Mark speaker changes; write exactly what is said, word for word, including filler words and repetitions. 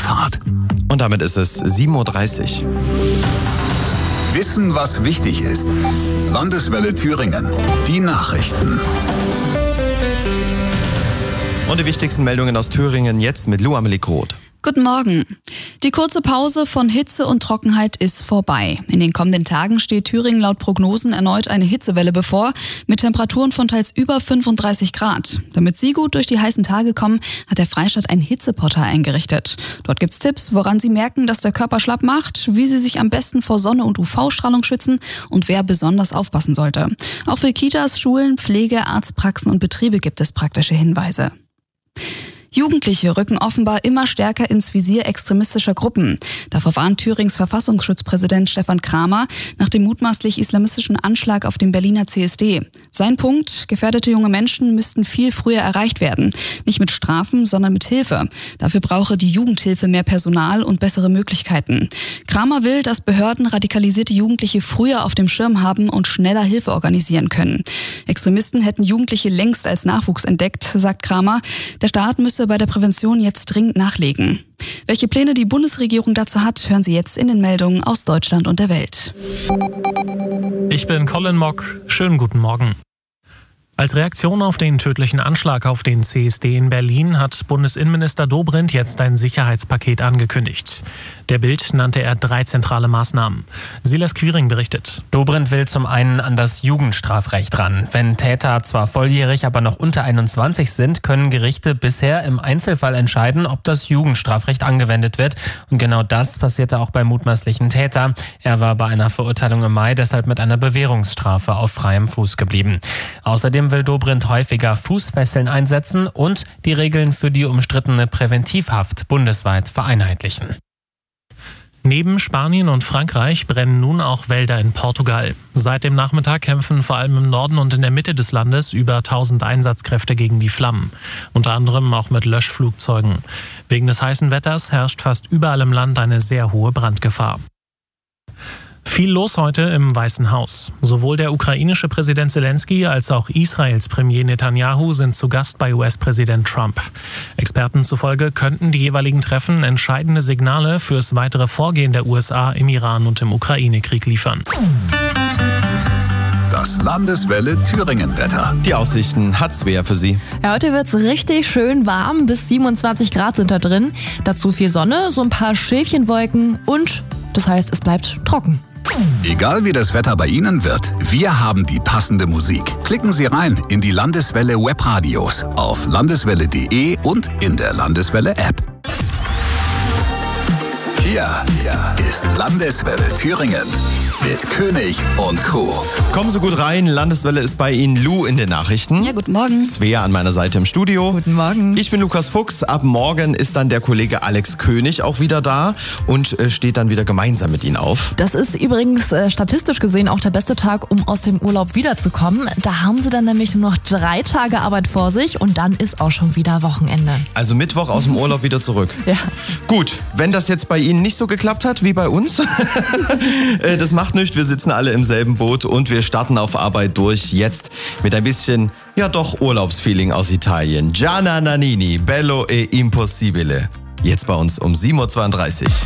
Speaker 1: Gotthard.
Speaker 2: Und damit ist es sieben Uhr dreißig.
Speaker 1: Wissen, was wichtig ist. Landeswelle Thüringen. Die Nachrichten.
Speaker 2: Und die wichtigsten Meldungen aus Thüringen jetzt mit Lou Amelie Groth.
Speaker 3: Guten Morgen. Die kurze Pause von Hitze und Trockenheit ist vorbei. In den kommenden Tagen steht Thüringen laut Prognosen erneut eine Hitzewelle bevor, mit Temperaturen von teils über fünfunddreißig Grad. Damit Sie gut durch die heißen Tage kommen, hat der Freistaat ein Hitzeportal eingerichtet. Dort gibt's Tipps, woran Sie merken, dass der Körper schlapp macht, wie Sie sich am besten vor Sonne und U V-Strahlung schützen und wer besonders aufpassen sollte. Auch für Kitas, Schulen, Pflege, Arztpraxen und Betriebe gibt es praktische Hinweise. Jugendliche rücken offenbar immer stärker ins Visier extremistischer Gruppen. Davor warnt Thürings Verfassungsschutzpräsident Stefan Kramer nach dem mutmaßlich islamistischen Anschlag auf dem Berliner C S D. Sein Punkt: Gefährdete junge Menschen müssten viel früher erreicht werden. Nicht mit Strafen, sondern mit Hilfe. Dafür brauche die Jugendhilfe mehr Personal und bessere Möglichkeiten. Kramer will, dass Behörden radikalisierte Jugendliche früher auf dem Schirm haben und schneller Hilfe organisieren können. Extremisten hätten Jugendliche längst als Nachwuchs entdeckt, sagt Kramer. Der Staat müsse bei der Prävention jetzt dringend nachlegen. Welche Pläne die Bundesregierung dazu hat, hören Sie jetzt in den Meldungen aus Deutschland und der Welt.
Speaker 4: Ich bin Colin Mock. Schönen guten Morgen. Als Reaktion auf den tödlichen Anschlag auf den C S D in Berlin hat Bundesinnenminister Dobrindt jetzt ein Sicherheitspaket angekündigt. Der Bild nannte er drei zentrale Maßnahmen. Silas Quiring berichtet.
Speaker 5: Dobrindt will zum einen an das Jugendstrafrecht ran. Wenn Täter zwar volljährig, aber noch unter einundzwanzig sind, können Gerichte bisher im Einzelfall entscheiden, ob das Jugendstrafrecht angewendet wird. Und genau das passierte auch beim mutmaßlichen Täter. Er war bei einer Verurteilung im Mai deshalb mit einer Bewährungsstrafe auf freiem Fuß geblieben. Außerdem will Dobrindt häufiger Fußfesseln einsetzen und die Regeln für die umstrittene Präventivhaft bundesweit vereinheitlichen.
Speaker 4: Neben Spanien und Frankreich brennen nun auch Wälder in Portugal. Seit dem Nachmittag kämpfen vor allem im Norden und in der Mitte des Landes über tausend Einsatzkräfte gegen die Flammen. Unter anderem auch mit Löschflugzeugen. Wegen des heißen Wetters herrscht fast überall im Land eine sehr hohe Brandgefahr. Viel los heute im Weißen Haus. Sowohl der ukrainische Präsident Zelensky als auch Israels Premier Netanyahu sind zu Gast bei U S-Präsident Trump. Experten zufolge könnten die jeweiligen Treffen entscheidende Signale fürs weitere Vorgehen der U S A im Iran und im Ukraine-Krieg liefern.
Speaker 1: Das Landeswelle Thüringen-Wetter.
Speaker 2: Die Aussichten hat Svea für Sie.
Speaker 6: Ja, heute wird's richtig schön warm, bis siebenundzwanzig Grad sind da drin. Dazu viel Sonne, so ein paar Schäfchenwolken und das heißt, es bleibt trocken.
Speaker 1: Egal wie das Wetter bei Ihnen wird, wir haben die passende Musik. Klicken Sie rein in die Landeswelle Webradios auf landeswelle punkt de und in der Landeswelle App. Hier ist Landeswelle Thüringen mit König und Co.
Speaker 2: Kommen Sie gut rein, Landeswelle ist bei Ihnen. Lou in den Nachrichten.
Speaker 3: Ja, guten Morgen.
Speaker 2: Svea an meiner Seite im Studio.
Speaker 6: Guten Morgen.
Speaker 2: Ich bin Lukas Fuchs. Ab morgen ist dann der Kollege Alex König auch wieder da und äh, steht dann wieder gemeinsam mit Ihnen auf.
Speaker 6: Das ist übrigens äh, statistisch gesehen auch der beste Tag, um aus dem Urlaub wiederzukommen. Da haben Sie dann nämlich nur noch drei Tage Arbeit vor sich und dann ist auch schon wieder Wochenende.
Speaker 2: Also Mittwoch aus dem Urlaub wieder zurück.
Speaker 6: Ja.
Speaker 2: Gut, wenn das jetzt bei Ihnen nicht so geklappt hat wie bei uns, äh, das macht nichts. Wir sitzen alle im selben Boot und wir starten auf Arbeit durch. Jetzt mit ein bisschen, ja doch, Urlaubsfeeling aus Italien. Gianna Nannini, Bello e Impossibile. Jetzt bei uns um sieben Uhr zweiunddreißig.